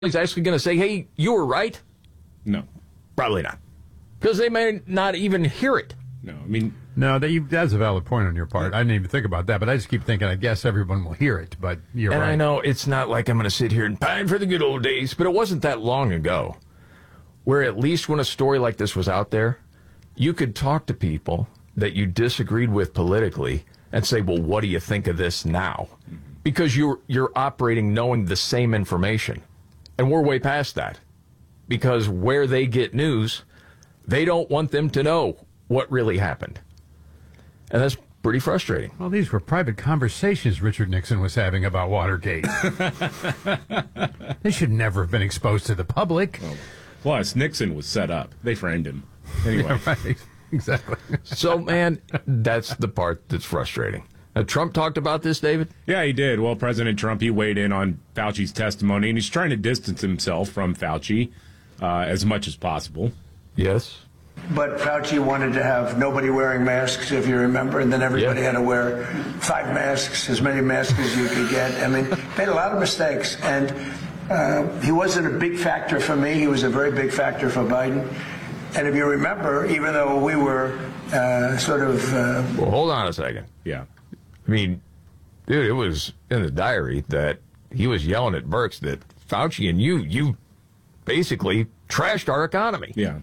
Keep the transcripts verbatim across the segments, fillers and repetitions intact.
He's actually going to say, hey, you were right? No. Probably not. Because they may not even hear it. No, I mean... No, that you, that's a valid point on your part. I didn't even think about that, but I just keep thinking, I guess everyone will hear it, but you're and right. And I know it's not like I'm going to sit here and pine for the good old days, but it wasn't that long ago where at least when a story like this was out there, you could talk to people that you disagreed with politically and say, well, what do you think of this now? Mm-hmm. Because you're you're operating knowing the same information. And we're way past that. Because where they get news, they don't want them to know what really happened. And that's pretty frustrating. Well, these were private conversations Richard Nixon was having about Watergate. They should never have been exposed to the public. Well, plus, Nixon was set up. They framed him. Anyway. Yeah, right. Exactly. So, man, that's the part that's frustrating. Now, Trump talked about this, David? Yeah, he did. Well, President Trump, he weighed in on Fauci's testimony, and he's trying to distance himself from Fauci uh, as much as possible. Yes. But Fauci wanted to have nobody wearing masks, if you remember, and then everybody yeah. had to wear five masks, as many masks as you could get. I mean, made a lot of mistakes, and uh, he wasn't a big factor for me. He was a very big factor for Biden. And if you remember, even though we were uh, sort of... Uh, well, hold on a second. Yeah. I mean, dude, it was in the diary that he was yelling at Birx that Fauci and you, you basically trashed our economy. Yeah.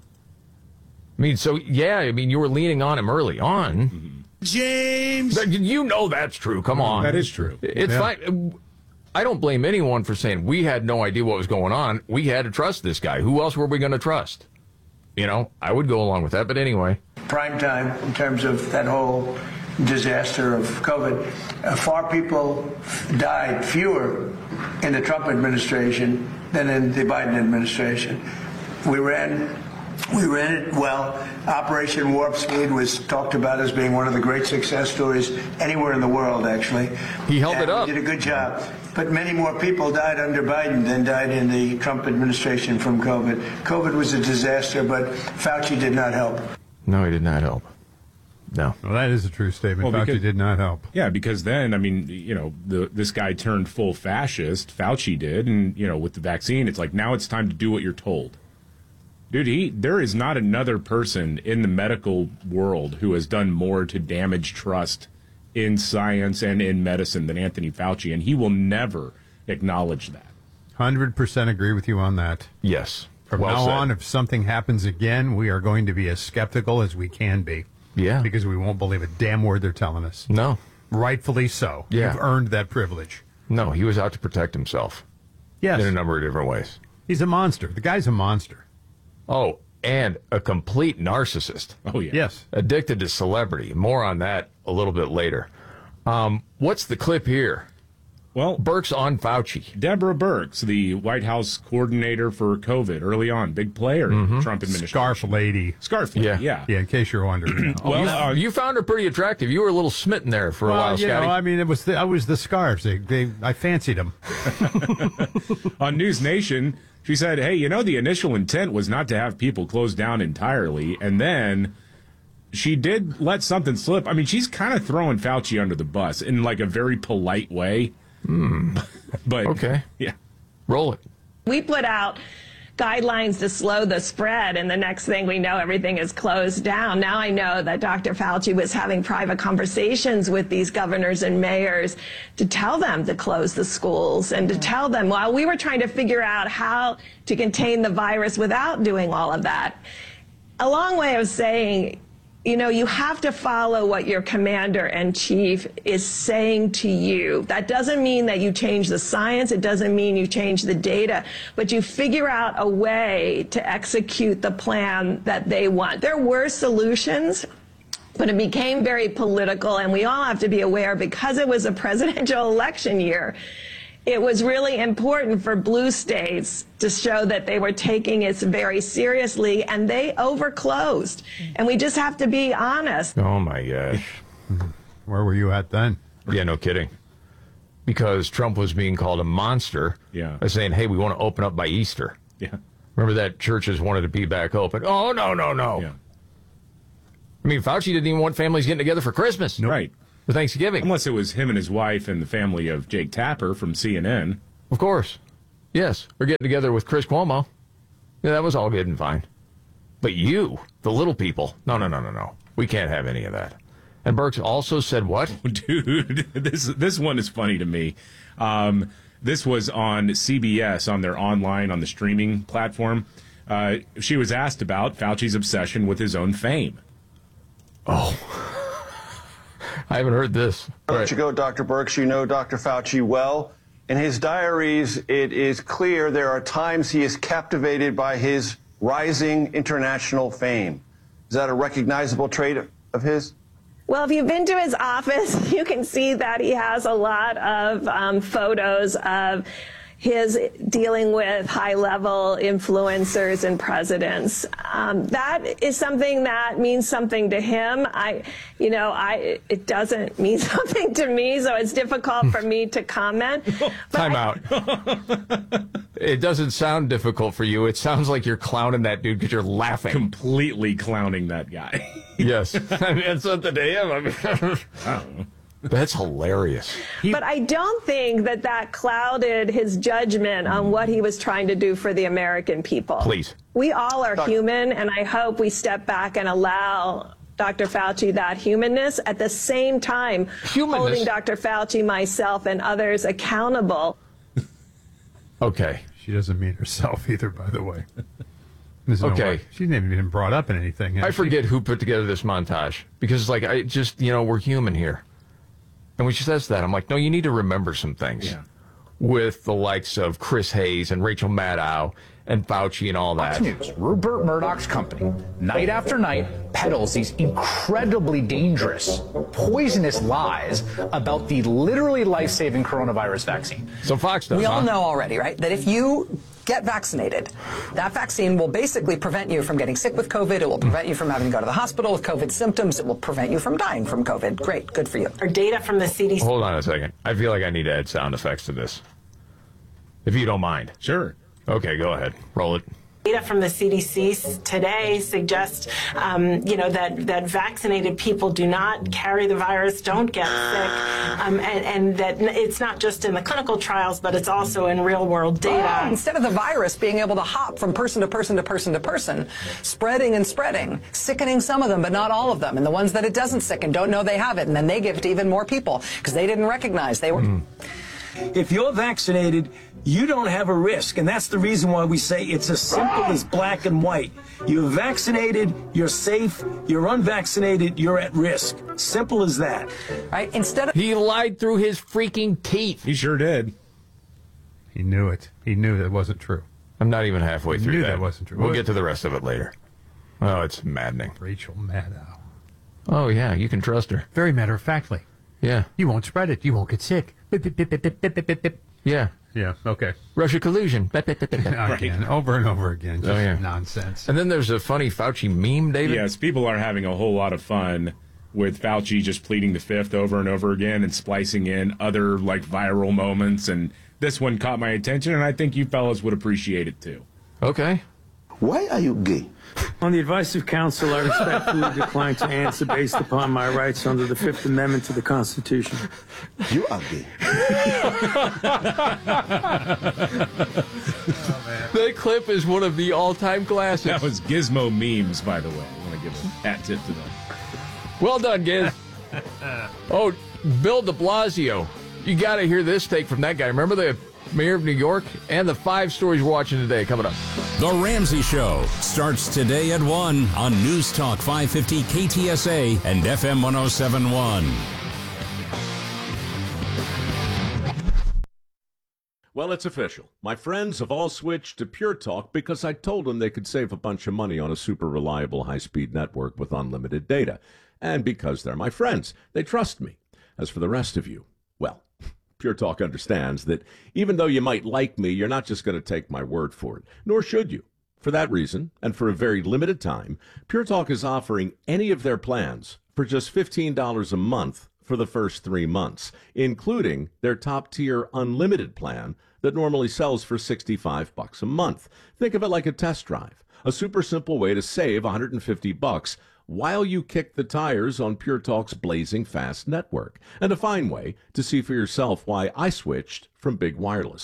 I mean, so, yeah, I mean, you were leaning on him early on. Mm-hmm. James! You know that's true. Come on. That is true. It's yeah. fine. I don't blame anyone for saying we had no idea what was going on. We had to trust this guy. Who else were we going to trust? You know, I would go along with that, but anyway. Prime time in terms of that whole disaster of COVID. Uh, far people died, fewer in the Trump administration than in the Biden administration. We ran... We ran it well. Operation Warp Speed was talked about as being one of the great success stories anywhere in the world, actually. He held and it up. He did a good job. But many more people died under Biden than died in the Trump administration from COVID. COVID was a disaster, but Fauci did not help. No, he did not help. No. Well, that is a true statement. Well, Fauci because, did not help. Yeah, because then, I mean, you know, the, this guy turned full fascist. Fauci did. And, you know, with the vaccine, it's like, now it's time to do what you're told. Dude, he, there is not another person in the medical world who has done more to damage trust in science and in medicine than Anthony Fauci, and he will never acknowledge that. one hundred percent agree with you on that. Yes. From well now said. on, if something happens again, we are going to be as skeptical as we can be. Yeah. Because we won't believe a damn word they're telling us. No. Rightfully so. Yeah. You've earned that privilege. No, he was out to protect himself. Yes. In a number of different ways. He's a monster. The guy's a monster. Oh, and a complete narcissist. Oh, yeah. Yes. Addicted to celebrity. More on that a little bit later. Um, what's the clip here? Well, Birx on Fauci. Deborah Birx, the White House coordinator for COVID early on, big player in the Trump administration. Scarf lady. Scarf lady, Yeah. yeah. Yeah, in case you're wondering. Well, you, uh, you found her pretty attractive. You were a little smitten there for a well, while, you Scotty. know, I mean, it was the, I was the scarves. They, they, I fancied them. on News Nation, she said, hey, you know, the initial intent was not to have people close down entirely, and then she did let something slip. I mean, she's kind of throwing Fauci under the bus in, like, a very polite way. Mm. But okay. Yeah. Roll it. We put out guidelines to slow the spread, and the next thing we know, everything is closed down. Now I know that Doctor Fauci was having private conversations with these governors and mayors to tell them to close the schools and to tell them, while we were trying to figure out how to contain the virus without doing all of that. A long way of saying, you know, you have to follow what your commander-in-chief is saying to you. That doesn't mean that you change the science. It doesn't mean you change the data. But you figure out a way to execute the plan that they want. There were solutions, but it became very political. And we all have to be aware, because it was a presidential election year, it was really important for blue states to show that they were taking it very seriously, and they overclosed. And we just have to be honest. Oh, my gosh. Where were you at then? Yeah, no kidding. Because Trump was being called a monster. Yeah. By saying, hey, we want to open up by Easter. Yeah. Remember that churches wanted to be back open. Oh, no, no, no. Yeah. I mean, Fauci didn't even want families getting together for Christmas. Right. For Thanksgiving. Unless it was him and his wife and the family of Jake Tapper from C N N. Of course. Yes, or getting together with Chris Cuomo. Yeah, that was all good and fine. But you, the little people, no, no, no, no, no. We can't have any of that. And Burks also said what? Dude, this this one is funny to me. Um, this was on C B S, on their online, on the streaming platform. Uh, she was asked about Fauci's obsession with his own fame. Oh, I haven't heard this. I'll let you go, Doctor Birx. You know Doctor Fauci well. In his diaries, it is clear there are times he is captivated by his rising international fame. Is that a recognizable trait of, of his? Well, if you've been to his office, you can see that he has a lot of um, photos of his dealing with high-level influencers and presidents. Um, that is something that means something to him. I, you know, I it doesn't mean something to me, so it's difficult for me to comment. Time out. It doesn't sound difficult for you. It sounds like you're clowning that dude because you're laughing. Completely clowning that guy. Yes. I mean, it's something to him. I mean, I don't know. That's hilarious. But I don't think that that clouded his judgment on what he was trying to do for the American people. Please. We all are human, and I hope we step back and allow Doctor Fauci that humanness, at the same time Humanness? holding Doctor Fauci, myself, and others accountable. Okay. She doesn't mean herself either, by the way. There's no Okay. way. She didn't even been brought up in anything. I has she? forget who put together this montage because, like, I just, you know, we're human here. And when she says that, I'm like, no, you need to remember some things Yeah. with the likes of Chris Hayes and Rachel Maddow and Fauci and all that. Fox News, Rupert Murdoch's company, night after night, peddles these incredibly dangerous, poisonous lies about the literally life-saving coronavirus vaccine. So Fox does, We all huh? know already, right, that if you get vaccinated, that vaccine will basically prevent you from getting sick with COVID. It will prevent you from having to go to the hospital with COVID symptoms. It will prevent you from dying from COVID. Great. Good for you. Our data from the C D C. Hold on a second. I feel like I need to add sound effects to this. If you don't mind. Sure. Okay, go ahead. Roll it. Data from the C D C today suggests, um, you know, that, that vaccinated people do not carry the virus, don't get sick, um, and, and that it's not just in the clinical trials, but it's also in real-world data. Oh, instead of the virus being able to hop from person to person to person to person, spreading and spreading, sickening some of them, but not all of them, and the ones that it doesn't sicken don't know they have it, and then they give it to even more people because they didn't recognize they were. Mm. If you're vaccinated, you don't have a risk, and that's the reason why we say it's as simple as black and white. You're vaccinated, you're safe. You're unvaccinated, you're at risk. Simple as that. Right? Instead of He lied through his freaking teeth. He sure did. He knew it. He knew that wasn't true. I'm not even halfway He through knew that. that wasn't true. We'll What? get to the rest of it later. Oh, it's maddening. Rachel Maddow. Oh, yeah, you can trust her. Very matter-of-factly. Yeah. You won't spread it. You won't get sick. Bip, bip, bip, bip, bip, bip, bip, bip. Yeah. Yeah, okay. Russia collusion. Again, over and over again. Just Oh, yeah. nonsense. And then there's a funny Fauci meme, David. Yes, people are having a whole lot of fun with Fauci just pleading the fifth over and over again and splicing in other, like, viral moments. And this one caught my attention, and I think you fellas would appreciate it, too. Okay. Why are you gay? On the advice of counsel, I respectfully decline to answer based upon my rights under the Fifth Amendment to the Constitution. You are gay. That clip is one of the all-time classics. That was Gizmo Memes, by the way. I want to give a hat tip to them. Well done, Giz. Oh, Bill de Blasio. You got to hear this take from that guy. Remember the mayor of New York? And the five stories we're watching today coming up. The Ramsey Show starts today at one on News Talk five fifty K T S A and F M one oh seven point one. Well, it's official. My friends have all switched to Pure Talk because I told them they could save a bunch of money on a super reliable high-speed network with unlimited data. And because they're my friends, they trust me. As for the rest of you, well, Pure Talk understands that even though you might like me, you're not just going to take my word for it, nor should you. For that reason, and for a very limited time, Pure Talk is offering any of their plans for just fifteen dollars a month for the first three months, including their top-tier unlimited plan that normally sells for sixty-five bucks a month. Think of it like a test drive, a super simple way to save one hundred fifty bucks while you kick the tires on Pure Talk's blazing fast network, and a fine way to see for yourself why I switched from big wireless.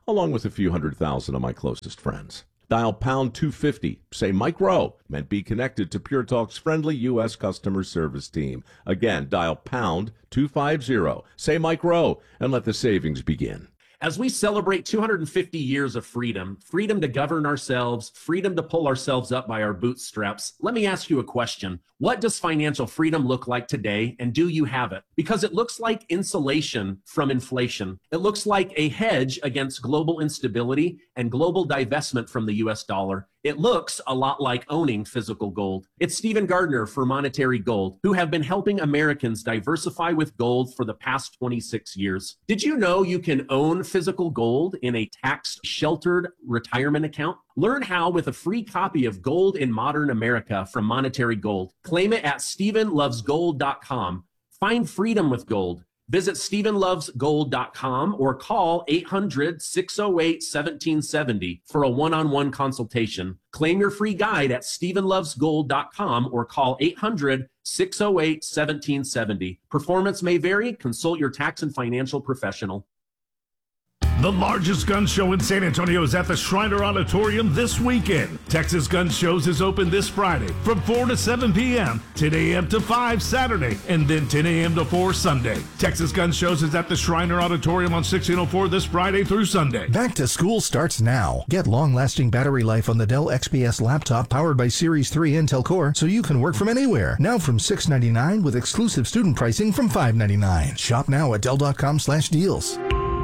along with a few hundred thousand of my closest friends. Dial pound two fifty. Say Mike Rowe, and be connected to Pure Talk's friendly U S customer service team. Again, dial pound two fifty. Say Mike Rowe, and let the savings begin. As we celebrate two hundred fifty years of freedom, freedom to govern ourselves, freedom to pull ourselves up by our bootstraps, let me ask you a question. What does financial freedom look like today, and do you have it? Because it looks like insulation from inflation. It looks like a hedge against global instability and global divestment from the U S dollar. It looks a lot like owning physical gold. It's Stephen Gardner for Monetary Gold, who have been helping Americans diversify with gold for the past twenty-six years. Did you know you can own physical gold in a tax-sheltered retirement account? Learn how with a free copy of Gold in Modern America from Monetary Gold. Claim it at stephen loves gold dot com. Find freedom with gold. Visit stephen loves gold dot com or call eight hundred, six oh eight, one seven seven oh for a one-on-one consultation. Claim your free guide at stephen loves gold dot com or call eight hundred, six oh eight, one seven seven oh. Performance may vary. Consult your tax and financial professional. The largest gun show in San Antonio is at the Shriner Auditorium this weekend. Texas Gun Shows is open this Friday from four to seven p.m., ten a.m. to five Saturday, and then ten a.m. to four Sunday. Texas Gun Shows is at the Shriner Auditorium on sixteen oh four this Friday through Sunday. Back to school starts now. Get long-lasting battery life on the Dell X P S laptop powered by Series three Intel Core so you can work from anywhere. Now from six ninety-nine with exclusive student pricing from five ninety-nine. Shop now at dell dot com slash deals.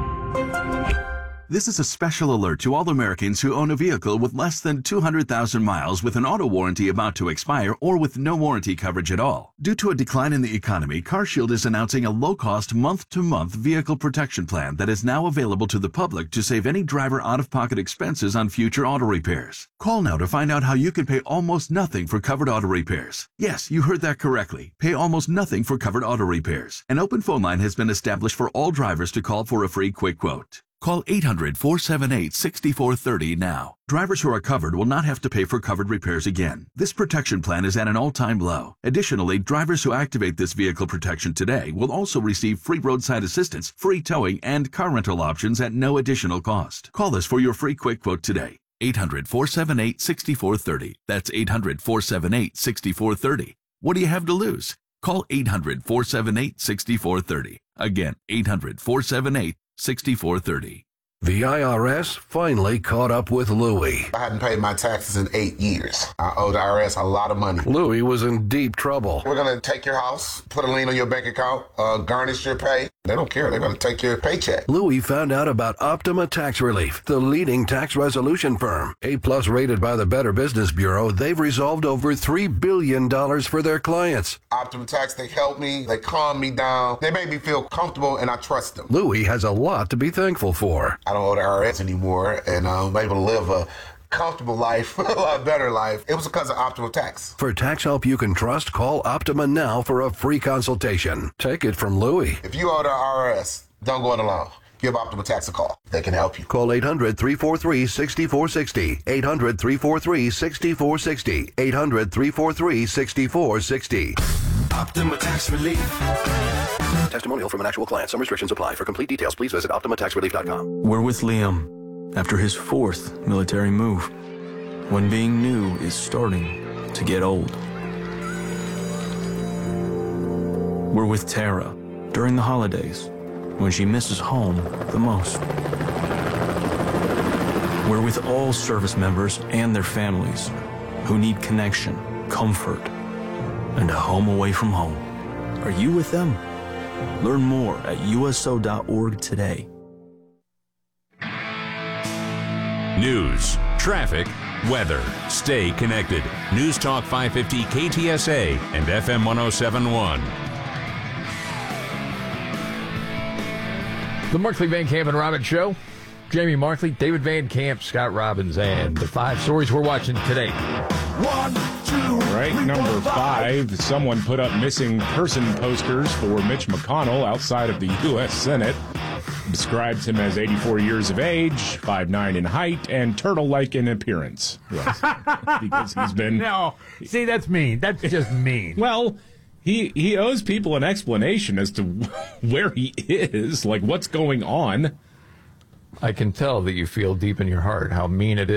This is a special alert to all Americans who own a vehicle with less than two hundred thousand miles with an auto warranty about to expire or with no warranty coverage at all. Due to a decline in the economy, CarShield is announcing a low-cost month-to-month vehicle protection plan that is now available to the public to save any driver out-of-pocket expenses on future auto repairs. Call now to find out how you can pay almost nothing for covered auto repairs. Yes, you heard that correctly. Pay almost nothing for covered auto repairs. An open phone line has been established for all drivers to call for a free quick quote. Call eight hundred, four seven eight, six four three zero now. Drivers who are covered will not have to pay for covered repairs again. This protection plan is at an all-time low. Additionally, drivers who activate this vehicle protection today will also receive free roadside assistance, free towing, and car rental options at no additional cost. Call us for your free quick quote today. eight hundred, four seven eight, six four three zero. That's eight hundred, four seven eight, six four three zero. What do you have to lose? Call eight hundred, four seven eight, six four three zero. Again, eight hundred, four seven eight, six four three zero. The I R S finally caught up with Louie. I hadn't paid my taxes in eight years. I owe the I R S a lot of money. Louie was in deep trouble. We're going to take your house, put a lien on your bank account, uh, garnish your pay. They don't care. They're going to take your paycheck. Louie found out about Optima Tax Relief, the leading tax resolution firm. A-plus rated by the Better Business Bureau, they've resolved over three billion dollars for their clients. Optima Tax, they help me. They calm me down. They make me feel comfortable, and I trust them. Louie has a lot to be thankful for. I don't owe the I R S anymore, and I'm able to live a comfortable life, a lot better life. It was because of Optima Tax. For tax help you can trust, call Optima now for a free consultation. Take it from Louie. If you owe the I R S, don't go it alone. Give Optima Tax a call. They can help you. Call eight hundred, three four three, six four six zero. eight hundred, three four three, six four six zero. eight hundred, three four three, six four six zero. Optima Tax Relief. Testimonial from an actual client. Some restrictions apply. For complete details, please visit optima tax relief dot com. We're with Liam after his fourth military move, when being new is starting to get old. We're with Tara during the holidays, when she misses home the most. We're with all service members and their families who need connection, comfort, and a home away from home. Are you with them? Learn more at U S O dot org today. News, traffic, weather. Stay connected. News Talk five fifty K T S A and F M one oh seven point one. The Markley, Van Camp, and Robbins Show. Jamie Markley, David Van Camp, Scott Robbins, and the five stories we're watching today. One, two, right, number five. Someone put up missing person posters for Mitch McConnell outside of the U S Senate. Describes him as eighty-four years of age, five nine in height, and turtle-like in appearance. Yes, because he's been... No, see, that's mean. That's just mean. Well... He he owes people an explanation as to where he is, like what's going on. I can tell that you feel deep in your heart how mean it is.